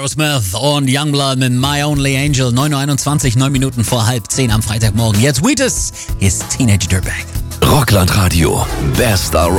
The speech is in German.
Aerosmith und Youngblood mit My Only Angel. 9:21 Uhr, 9 Minuten vor 9:30 am Freitagmorgen. Jetzt Wheatus, hier ist Teenage Dirtbag. Rockland Radio, bester